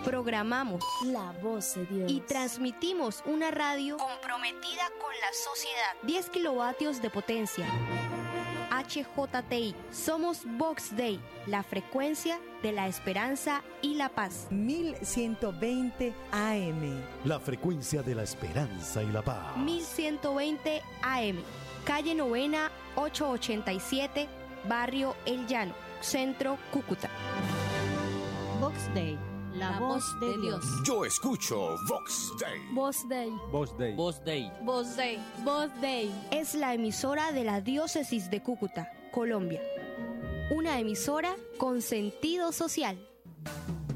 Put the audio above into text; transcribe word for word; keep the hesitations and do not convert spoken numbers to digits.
Programamos La Voz de Dios y transmitimos una radio comprometida con la sociedad. diez kilovatios de potencia. H J T I. Somos Vox Dei, la frecuencia de la esperanza y la paz. mil ciento veinte A M. La frecuencia de la esperanza y la paz. mil ciento veinte A M. Calle Novena, ochocientos ochenta y siete, Barrio El Llano, Centro, Cúcuta. Vox Dei, la, la voz, voz de, de Dios. Dios. Yo escucho Vox Dei. Voz Dei. Voz Dei. Voz Dei. Voz Dei. Voz Dei. Es la emisora de la Diócesis de Cúcuta, Colombia. Una emisora con sentido social.